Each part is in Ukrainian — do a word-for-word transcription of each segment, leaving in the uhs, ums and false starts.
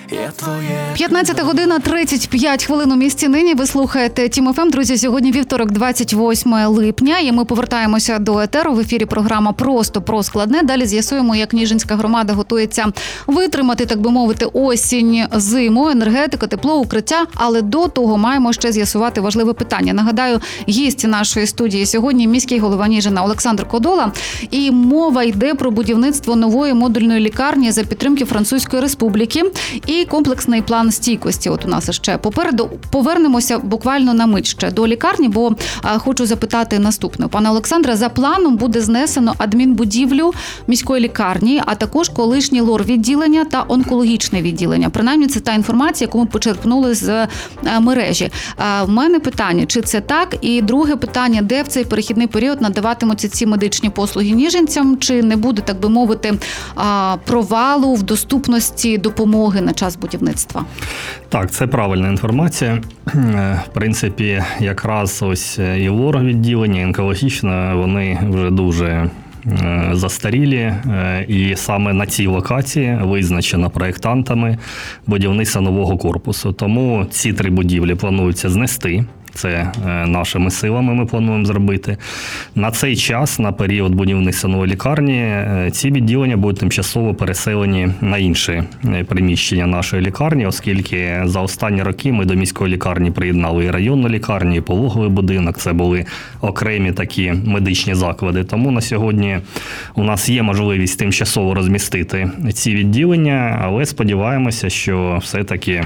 п'ятнадцята година тридцять п'ять хвилин у місті нині. Ви слухаєте Тім ФМ. Друзі, сьогодні вівторок, двадцять восьме липня, і ми повертаємося до етеру. В ефірі програма «Просто про складне». Далі з'ясуємо, як Ніжинська громада готується витримати, так би мовити, осінь, зиму, енергетика, тепло, укриття. Але до того маємо ще з'ясувати важливе питання. Нагадаю, гість нашої студії сьогодні міський голова Ніжина Олександр Кодола. І мова йде про будівництво нової модульної лікарні за підтримки Французької Республіки і комплексний план стійкості. От у нас ще попереду. Повернемося буквально на мить ще до лікарні, бо а, хочу запитати наступне. Пане Олександре, за планом буде знесено адмінбудівлю міської лікарні, а також колишнє лор-відділення та онкологічне відділення. Принаймні, це та інформація, яку ми почерпнули з а, мережі. А, в мене питання, чи це так? І друге питання, де в цей перехідний період надаватимуться ці медичні послуги ніжинцям? Чи не буде, так би мовити, а, провалу в доступності допомоги на час будівництва? Так, це правильна інформація. В принципі, якраз ось і лор-відділення, і онкологічне, вони вже дуже застарілі, і саме на цій локації визначено проєктантами будівництва нового корпусу. Тому ці три будівлі планується знести. Це нашими силами ми плануємо зробити. На цей час, на період будівництва нової лікарні, ці відділення будуть тимчасово переселені на інші приміщення нашої лікарні, оскільки за останні роки ми до міської лікарні приєднали і районну лікарню, і пологовий будинок. Це були окремі такі медичні заклади. Тому на сьогодні у нас є можливість тимчасово розмістити ці відділення, але сподіваємося, що все-таки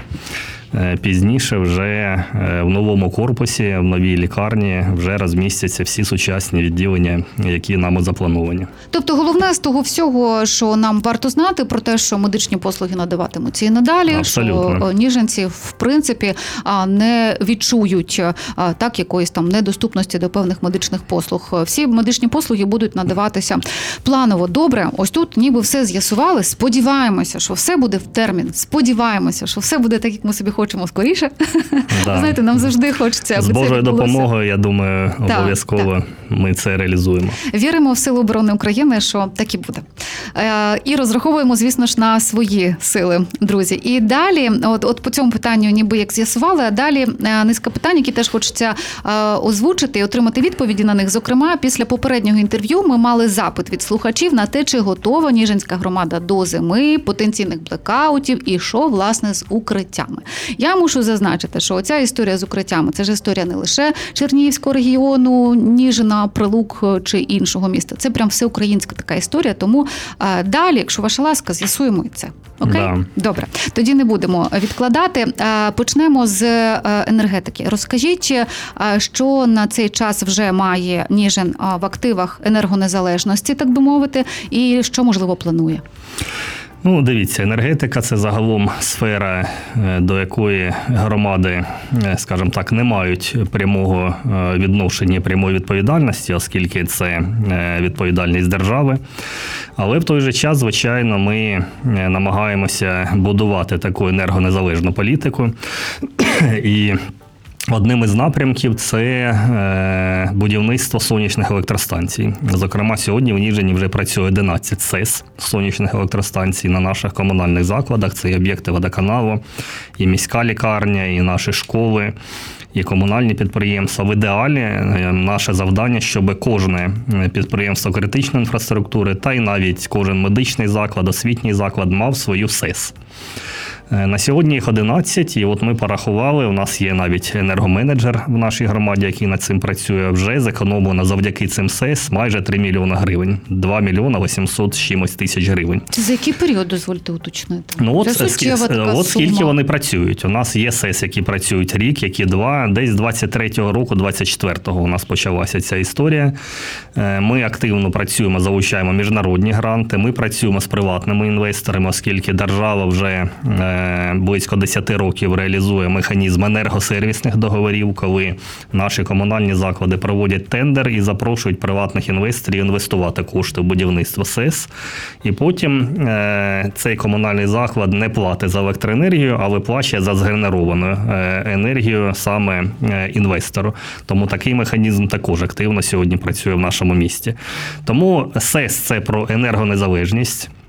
пізніше вже в новому корпусі, в новій лікарні вже розмістяться всі сучасні відділення, які нами заплановані. Тобто головне з того всього, що нам варто знати про те, що медичні послуги надаватимуться і надалі, абсолютно, що ніжинці, в принципі, не відчують так якоїсь там недоступності до певних медичних послуг. Всі медичні послуги будуть надаватися планово. Добре, ось тут ніби все з'ясували. Сподіваємося, що все буде в термін. Сподіваємося, що все буде так, як ми собі хочемо скоріше. Да. Знаєте, нам завжди хочеться, аби з Божою допомогою, я думаю, так, обов'язково так. ми це реалізуємо. Віримо в Сили оборони України, що так і буде. І розраховуємо, звісно ж, на свої сили, друзі. І далі, от, от по цьому питанню ніби як з'ясували, а далі низка питань, які теж хочеться озвучити і отримати відповіді на них. Зокрема, після попереднього інтерв'ю ми мали запит від слухачів на те, чи готова Ніжинська громада до зими, потенційних блекаутів і що, власне, з укриттями. Я мушу зазначити, що оця історія з укриттями – це ж історія не лише Чернігівського регіону, Ніжина, Прилук чи іншого міста. Це прям всеукраїнська така історія. Тому а, далі, якщо ваша ласка, з'ясуємо і це. Окей? Да. Добре. Тоді не будемо відкладати. А, почнемо з енергетики. Розкажіть, що на цей час вже має Ніжин в активах енергонезалежності, так би мовити, і що, можливо, планує? Ну, дивіться, енергетика – це загалом сфера, до якої громади, скажімо так, не мають прямого відношення, прямої відповідальності, оскільки це відповідальність держави. Але в той же час, звичайно, ми намагаємося будувати таку енергонезалежну політику. І одним із напрямків – це будівництво сонячних електростанцій. Зокрема, сьогодні в Ніжині вже працює одинадцять СЕС сонячних електростанцій на наших комунальних закладах. Це і об'єкти водоканалу, і міська лікарня, і наші школи, і комунальні підприємства. В ідеалі наше завдання, щоб кожне підприємство критичної інфраструктури та й навіть кожен медичний заклад, освітній заклад мав свою СЕС. На сьогодні їх одинадцять, і от ми порахували, у нас є навіть енергоменеджер в нашій громаді, який над цим працює, вже зекономлено завдяки цим СЕС майже три мільйони гривень, два мільйони вісімсот з чимось тисяч гривень. Це за який період, дозвольте уточнити? Ну от, ск- от скільки вони працюють. У нас є СЕС, які працюють рік, які два, десь з двадцять третього року, двадцять четвертого у нас почалася ця історія. Ми активно працюємо, залучаємо міжнародні гранти, ми працюємо з приватними інвесторами, оскільки держава вже близько десять років реалізує механізм енергосервісних договорів, коли наші комунальні заклади проводять тендер і запрошують приватних інвесторів інвестувати кошти в будівництво СЕС. І потім цей комунальний заклад не платить за електроенергію, а виплачує за згенеровану енергію саме інвестору. Тому такий механізм також активно сьогодні працює в нашому місті. Тому СЕС – це про енергонезалежність.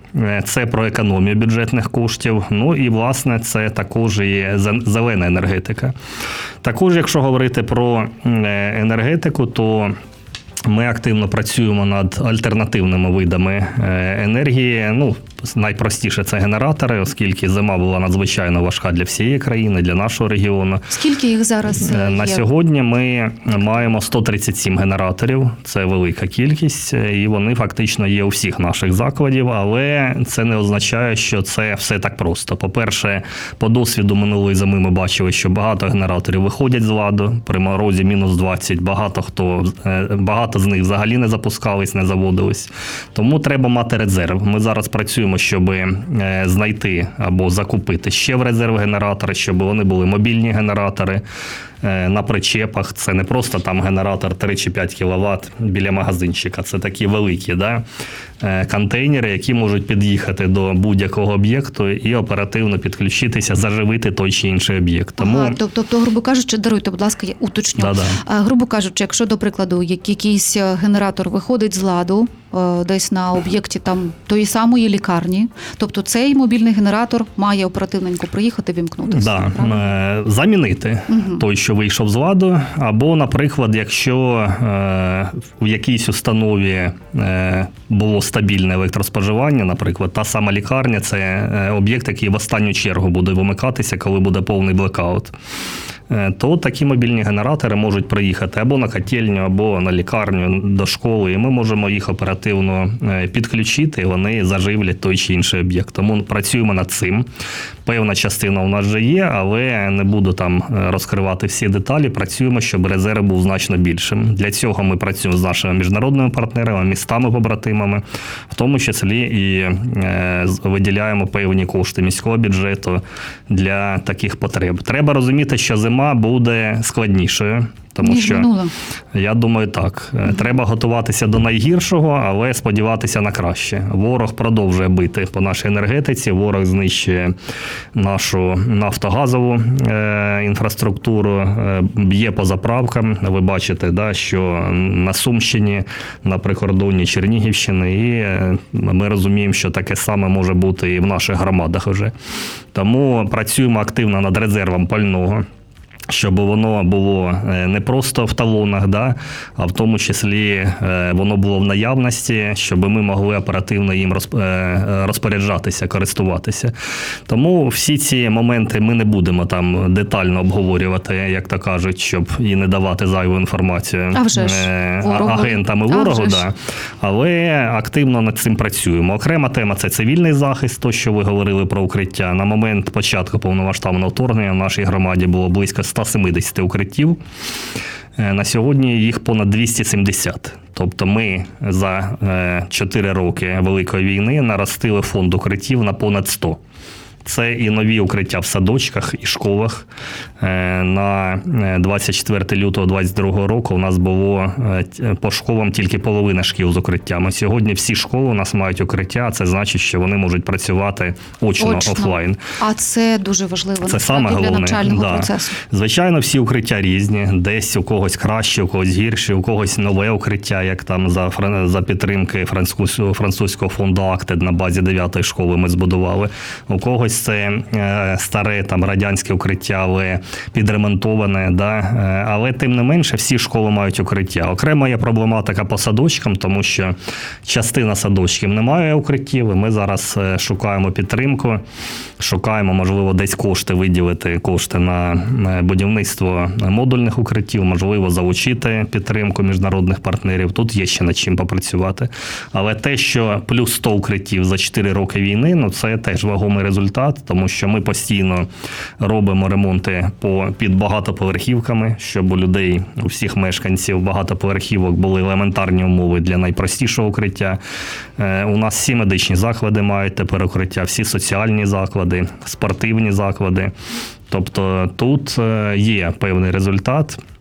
Це про економію бюджетних коштів. Ну і, власне, це також і зелена енергетика. Також, якщо говорити про енергетику, то ми активно працюємо над альтернативними видами енергії. Ну, найпростіше – це генератори, оскільки зима була надзвичайно важка для всієї країни, для нашого регіону. Скільки їх зараз є? На сьогодні ми маємо сто тридцять сім генераторів. Це велика кількість, і вони фактично є у всіх наших закладів, але це не означає, що це все так просто. По-перше, по досвіду минулої зими ми бачили, що багато генераторів виходять з ладу, при морозі мінус двадцять, багато хто, багато з них взагалі не запускались, не заводились. Тому треба мати резерв. Ми зараз працюємо, щоб знайти або закупити ще в резерв генератори, щоб вони були мобільні генератори на причепах. Це не просто там генератор три чи п'ять кіловат біля магазинчика. Це такі великі, да, контейнери, які можуть під'їхати до будь-якого об'єкту і оперативно підключитися, заживити той чи інший об'єкт. Тому... Ага, тобто, грубо кажучи, даруйте, будь ласка, я уточню. Да-да. Грубо кажучи, якщо, до прикладу, якийсь генератор виходить з ладу, десь на об'єкті там тої самої лікарні, тобто цей мобільний генератор має оперативненько приїхати, вімкнутися. Да. Замінити угу. той, що вийшов з ладу, або, наприклад, якщо е, в якійсь установі е, було стабільне електроспоживання, наприклад, та сама лікарня – це об'єкт, який в останню чергу буде вимикатися, коли буде повний блекаут, то такі мобільні генератори можуть приїхати або на котельню, або на лікарню, до школи, і ми можемо їх оперативно підключити, і вони заживлять той чи інший об'єкт. Тому працюємо над цим. Певна частина у нас вже є, але не буду там розкривати всі деталі. Працюємо, щоб резерв був значно більшим. Для цього ми працюємо з нашими міжнародними партнерами, містами-побратимами, в тому числі і виділяємо певні кошти міського бюджету для таких потреб. Треба розуміти, що зима буде складнішою. Тому Ніж що, минуло. Я думаю, так. Mm-hmm. Треба готуватися до найгіршого, але сподіватися на краще. Ворог продовжує бити по нашій енергетиці, ворог знищує нашу нафтогазову е- інфраструктуру, е- б'є по заправкам. Ви бачите, да, що на Сумщині, на прикордонні Чернігівщини, і е- ми розуміємо, що таке саме може бути і в наших громадах вже. Тому працюємо активно над резервом пального, щоб воно було не просто в талонах, да, а в тому числі воно було в наявності, щоб ми могли оперативно їм розпоряджатися, користуватися. Тому всі ці моменти ми не будемо там детально обговорювати, як то кажуть, щоб і не давати зайву інформацію а вже ж, ворогу. агентам і ворогу. Да. Але активно над цим працюємо. Окрема тема – це цивільний захист, то, що ви говорили про укриття. На момент початку повномасштабного вторгнення в нашій громаді було близько ста сімдесят укриттів. На сьогодні їх понад двісті сімдесят. Тобто ми за чотири роки Великої війни наростили фонд укриттів на понад сто. Це і нові укриття в садочках і школах. На двадцять четвертого лютого двадцять другого року у нас було по школам тільки половина шкіл з укриттями. Сьогодні всі школи у нас мають укриття, а це значить, що вони можуть працювати очно, очно. офлайн. А це дуже важливо це саме для навчального да. процесу. Звичайно, всі укриття різні. Десь у когось краще, у когось гірше, у когось нове укриття, як там за, за підтримки французького, французького фонду «Актед» на базі дев'ятої школи ми збудували. У когось це старе там радянське укриття, але підремонтоване, да? Але тим не менше всі школи мають укриття. Окремо є проблематика по садочкам, тому що частина садочків не має укриттів, і ми зараз шукаємо підтримку, шукаємо, можливо, десь кошти, виділити кошти на будівництво модульних укриттів, можливо, залучити підтримку міжнародних партнерів. Тут є ще над чим попрацювати. Але те, що плюс сто укриттів за чотири роки війни, ну це теж вагомий результат, тому що ми постійно робимо ремонти по, під багатоповерхівками, щоб у людей, у всіх мешканців багатоповерхівок були елементарні умови для найпростішого укриття. Е, у нас всі медичні заклади мають тепер укриття, всі соціальні заклади, спортивні заклади. Тобто тут є певний результат.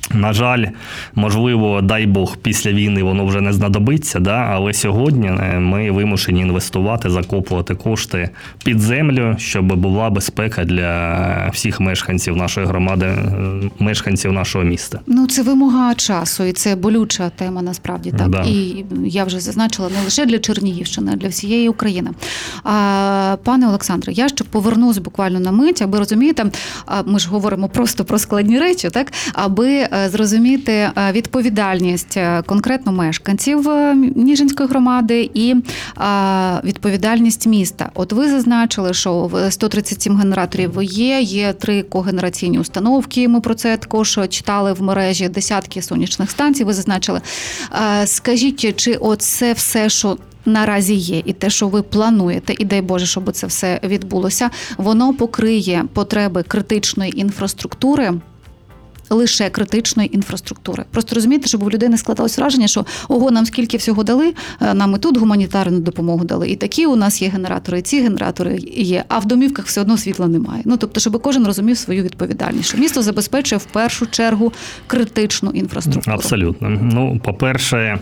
На жаль, можливо, дай Бог, після війни воно вже не знадобиться, да? Але сьогодні ми вимушені інвестувати, закопувати кошти під землю, щоб була безпека для всіх мешканців нашої громади, мешканців нашого міста. Ну, це вимога часу, і це болюча тема, насправді. Так. Да. І я вже зазначила, не лише для Чернігівщини, а для всієї України. А, пане Олександре, я ще повернусь буквально на мить, аби, розумієте, ми ж говоримо просто про складні речі, так? Аби зрозуміти відповідальність конкретно мешканців Ніжинської громади і відповідальність міста. От ви зазначили, що сто тридцять сім генераторів є, є три когенераційні установки, ми про це також читали в мережі, десятки сонячних станцій, ви зазначили. Скажіть, чи оце все, що наразі є, і те, що ви плануєте, і дай Боже, щоб це все відбулося, воно покриє потреби критичної інфраструктури, лише критичної інфраструктури. Просто розумієте, щоб у людини складалось враження, що ого, нам скільки всього дали, нам і тут гуманітарну допомогу дали, і такі у нас є генератори, і ці генератори є, а в домівках все одно світла немає. Ну, тобто, щоб кожен розумів свою відповідальність, що місто забезпечує в першу чергу критичну інфраструктуру. Абсолютно. Ну, по-перше,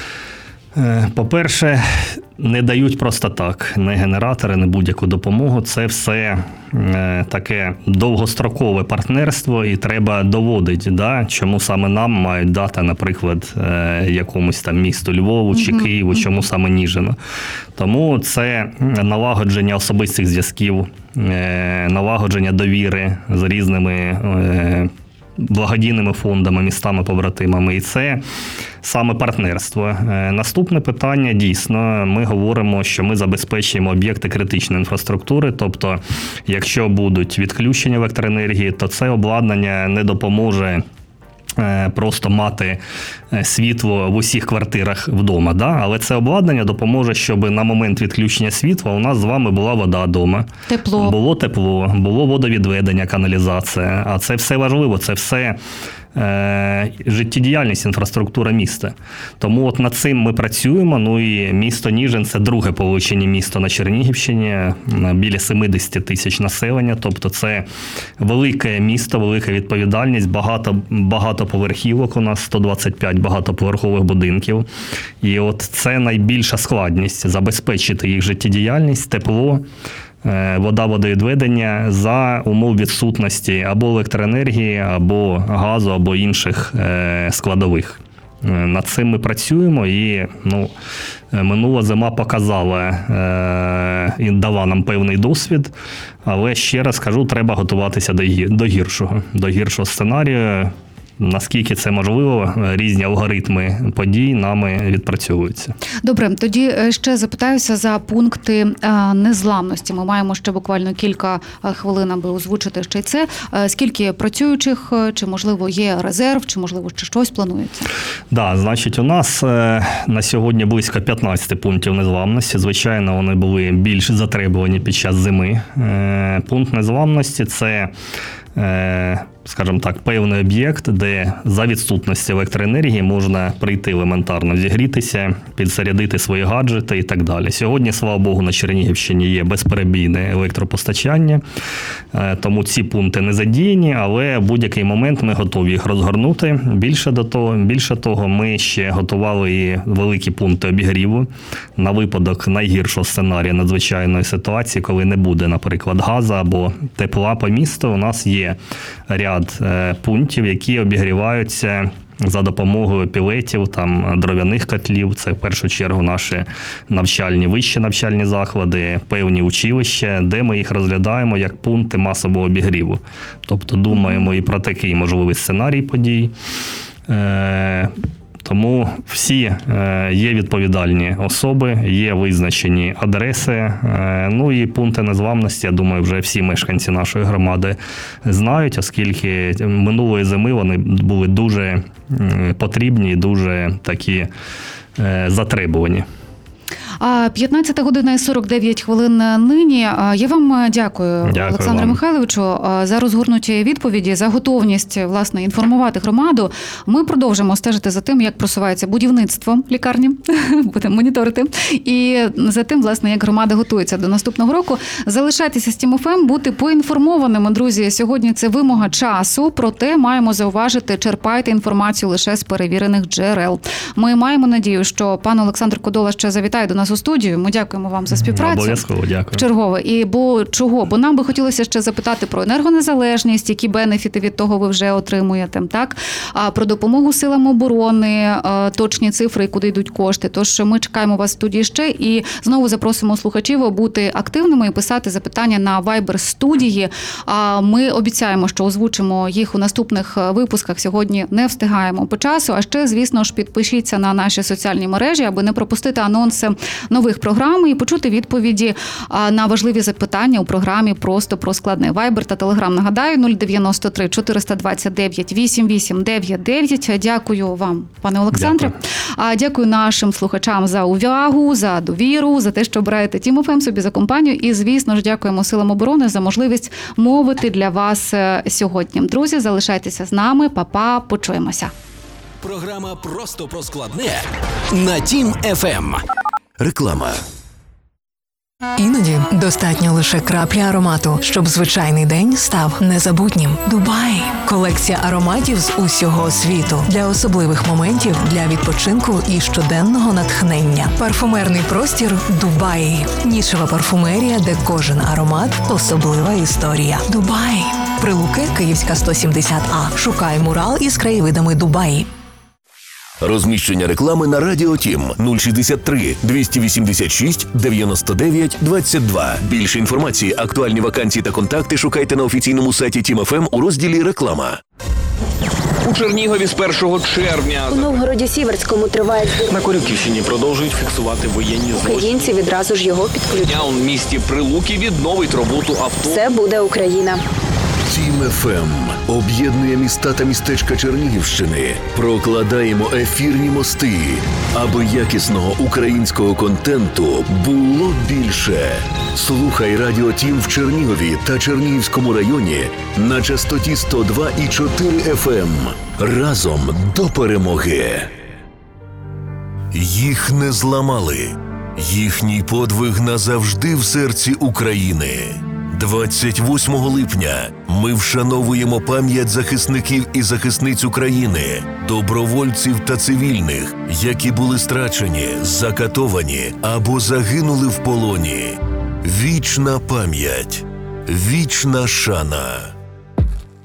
По-перше, не дають просто так, не генератори, не будь-яку допомогу. Це все таке довгострокове партнерство, і треба доводити, да, чому саме нам мають дати, наприклад, якомусь там місту Львову чи mm-hmm. Києву, чому саме Ніжину. Тому це налагодження особистих зв'язків, налагодження довіри з різними благодійними фондами, містами-побратимами. І це саме партнерство. Наступне питання, дійсно, ми говоримо, що ми забезпечуємо об'єкти критичної інфраструктури, тобто, якщо будуть відключення електроенергії, то це обладнання не допоможе просто мати світло в усіх квартирах вдома, да? Але це обладнання допоможе, щоб на момент відключення світла у нас з вами була вода вдома. Тепло. Було тепло, було водовідведення, каналізація. А це все важливо, це все е, життєдіяльність, інфраструктура міста. Тому от над цим ми працюємо. Ну і місто Ніжин – це друге по величині місто на Чернігівщині, біля сімдесят тисяч населення. Тобто це велике місто, велика відповідальність, багато, багато поверхівок у нас, сто двадцять п'ять багатоповерхових будинків. І от це найбільша складність – забезпечити їх життєдіяльність, тепло, вода, водовідведення за умов відсутності або електроенергії, або газу, або інших складових. Над цим ми працюємо, і ну, минула зима показала і дала нам певний досвід, але ще раз кажу, треба готуватися до гіршого, до гіршого сценарію. Наскільки це можливо, різні алгоритми подій нами відпрацьовуються. Добре, тоді ще запитаюся за пункти незламності. Ми маємо ще буквально кілька хвилин, аби озвучити ще й це. Скільки працюючих, чи, можливо, є резерв, чи, можливо, ще щось планується? Так, да, значить, у нас на сьогодні близько п'ятнадцять пунктів незламності. Звичайно, вони були більш затребувані під час зими. Пункт незламності – це, скажімо так, певний об'єкт, де за відсутності електроенергії можна прийти елементарно зігрітися, підзарядити свої гаджети і так далі. Сьогодні, слава Богу, на Чернігівщині є безперебійне електропостачання, тому ці пункти не задіяні, але в будь-який момент ми готові їх розгорнути. Більше до того, більше того, ми ще готували і великі пункти обігріву на випадок найгіршого сценарію надзвичайної ситуації, коли не буде, наприклад, газу або тепла по місту. У нас є ряд пунктів, які обігріваються за допомогою пілетів, там, дров'яних котлів. Це в першу чергу наші навчальні, вищі навчальні заклади, певні училища, де ми їх розглядаємо як пункти масового обігріву. Тобто думаємо і про такий можливий сценарій подій. Тому всі є відповідальні особи, є визначені адреси, ну і пункти незламності, я думаю, вже всі мешканці нашої громади знають, оскільки минулої зими вони були дуже потрібні і дуже такі затребувані. А п'ятнадцята година і сорок дев'ять хвилин нині. А, Я вам дякую, Дякую Олександре вам. Михайловичу, а, за розгорнуті відповіді, за готовність, власне, інформувати громаду. Ми продовжимо стежити за тим, як просувається будівництво лікарні, будемо моніторити, і за тим, власне, як громада готується до наступного року. Залишайтеся з Тім ФМ, бути поінформованими, друзі. Сьогодні це вимога часу, проте маємо зауважити, черпайте інформацію лише з перевірених джерел. Ми маємо надію, що пан Олександр Кодола ще завітає до нас у студію. Ми дякуємо вам за співпрацю. Обов'язково, дякую. Чергове. І бо чого? Бо нам би хотілося ще запитати про енергонезалежність, які бенефіти від того ви вже отримуєте, так? А про допомогу силам оборони, точні цифри, куди йдуть кошти. Тож ми чекаємо вас в студії ще і знову запросимо слухачів бути активними і писати запитання на Viber студії. А ми обіцяємо, що озвучимо їх у наступних випусках. Сьогодні не встигаємо по часу. А ще, звісно ж, підпишіться на наші соціальні мережі, аби не пропустити анонси нових програм і почути відповіді на важливі запитання у програмі «Просто про складне». Viber та Telegram, нагадаю, нуль дев'яносто три чотириста двадцять дев'ять вісімдесят вісім дев'яносто дев'ять. Дякую вам, пане Олександре. Дякую. Дякую нашим слухачам за увагу, за довіру, за те, що обираєте Тім ФМ собі за компанію. І, звісно ж, дякуємо силам оборони за можливість мовити для вас сьогодні. Друзі, залишайтеся з нами. Па-па, почуємося. Програма «Просто про складне» на Тім ФМ. Реклама. Іноді достатньо лише краплі аромату, щоб звичайний день став незабутнім. Дубай – колекція ароматів з усього світу. Для особливих моментів, для відпочинку і щоденного натхнення. Парфумерний простір Дубай. Нішева парфумерія, де кожен аромат – особлива історія. Дубай. Прилуки, Київська, сто сімдесят А. Шукай мурал із краєвидами Дубаї. Розміщення реклами на Радіо Тім нуль шістдесят три двісті вісімдесят шість дев'яносто дев'ять двадцять два. Більше інформації, актуальні вакансії та контакти шукайте на офіційному сайті Тім ФМ у розділі «Реклама». У Чернігові з першого червня. У Новгороді-Сіверському триває збір. На Корюківщині продовжують фіксувати воєнні злочини. Українці відразу ж його підключать. У місті Прилуки відновить роботу авто. Це буде Україна. Тім ФМ об'єднує міста та містечка Чернігівщини. Прокладаємо ефірні мости, аби якісного українського контенту було більше. Слухай Радіо Тім в Чернігові та Чернігівському районі на частоті сто два і чотири еф ем. Разом до перемоги. Їх не зламали. Їхній подвиг назавжди в серці України. двадцять восьмого липня ми вшановуємо пам'ять захисників і захисниць України, добровольців та цивільних, які були страчені, закатовані або загинули в полоні. Вічна пам'ять, вічна шана.